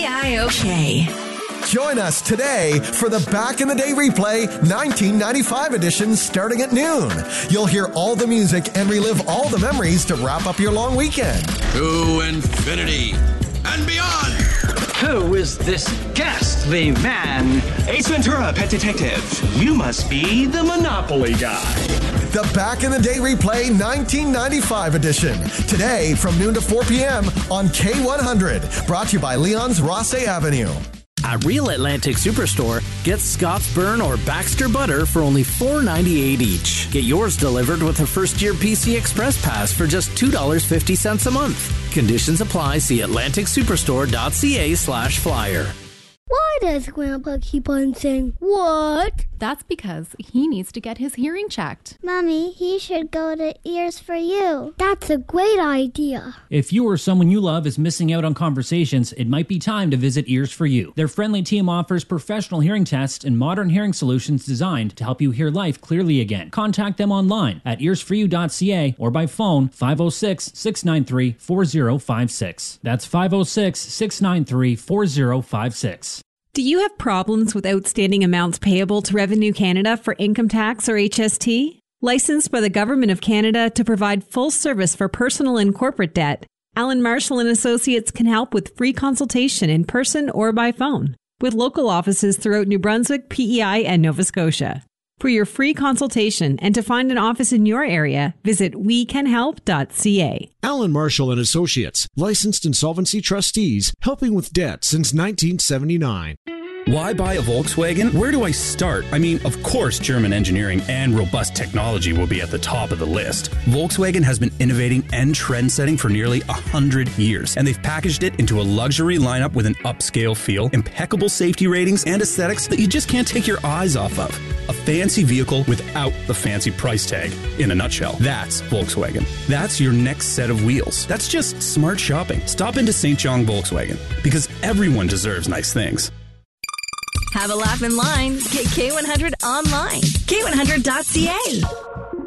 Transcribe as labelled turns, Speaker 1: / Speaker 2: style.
Speaker 1: K-I-O-K.
Speaker 2: Join us today for the Back in the Day replay 1995 edition starting at noon. You'll hear all the music and relive all the memories to wrap up your long weekend.
Speaker 3: To infinity and beyond.
Speaker 4: Who is this ghastly man?
Speaker 5: Ace Ventura, Pet Detective. You must be the Monopoly guy.
Speaker 2: The Back in the Day replay 1995 edition. Today from noon to 4 p.m. on K100. Brought to you by Leon's Rosse Avenue.
Speaker 6: At Real Atlantic Superstore, get Scott's Burn or Baxter Butter for only $4.98 each. Get yours delivered with a first-year PC Express Pass for just $2.50 a month. Conditions apply. See AtlanticSuperstore.ca/flyer.
Speaker 7: Why does Grandpa keep on saying, what?
Speaker 8: That's because he needs to get his hearing checked.
Speaker 7: Mommy, he should go to Ears for You. That's a great idea.
Speaker 9: If you or someone you love is missing out on conversations, it might be time to visit Ears for You. Their friendly team offers professional hearing tests and modern hearing solutions designed to help you hear life clearly again. Contact them online at earsforyou.ca or by phone 506-693-4056. That's 506-693-4056.
Speaker 10: Do you have problems with outstanding amounts payable to Revenue Canada for income tax or HST? Licensed by the Government of Canada to provide full service for personal and corporate debt, Allen Marshall & Associates can help with free consultation in person or by phone, with local offices throughout New Brunswick, PEI, and Nova Scotia. For your free consultation and to find an office in your area, visit wecanhelp.ca.
Speaker 11: Allen Marshall & Associates, licensed insolvency trustees, helping with debt since 1979.
Speaker 12: Why buy a Volkswagen? Where do I start? I mean, of course, German engineering and robust technology will be at the top of the list. Volkswagen has been innovating and trend-setting for nearly 100 years, and they've packaged it into a luxury lineup with an upscale feel, impeccable safety ratings, and aesthetics that you just can't take your eyes off of. A fancy vehicle without the fancy price tag. In a nutshell, that's Volkswagen. That's your next set of wheels. That's just smart shopping. Stop into St. John Volkswagen, because everyone deserves nice things.
Speaker 1: Have a laugh in line. Get K100 online. K100.ca.